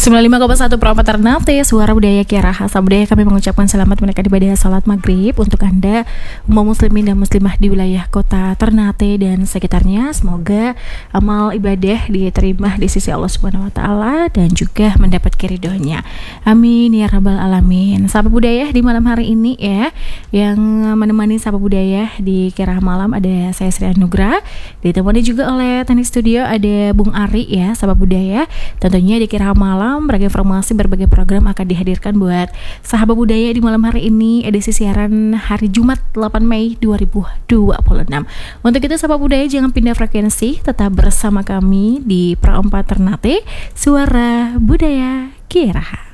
95,1 Propa Ternate, suara budaya Kiaraha. Sahabat budaya, kami mengucapkan selamat menaikkan ibadah salat maghrib untuk Anda umat muslimin dan muslimah di wilayah kota Ternate dan sekitarnya. Semoga amal ibadah diterima di sisi Allah Subhanahu wa taala dan juga mendapat keridhoannya. Amin ya rabbal alamin. Sahabat budaya, di malam hari ini ya, yang menemani sahabat budaya di Kiaraha malam ada saya Sri Anugrah, ditemani juga oleh teknik studio ada Bung Ari ya, sahabat budaya. Tentunya di Kiaraha malam berbagai informasi, berbagai program akan dihadirkan buat sahabat budaya di malam hari ini, edisi siaran hari Jumat 8 Mei 2026. Untuk itu sahabat budaya jangan pindah frekuensi, tetap bersama kami di Pro 4 Ternate, suara budaya Kiaraha.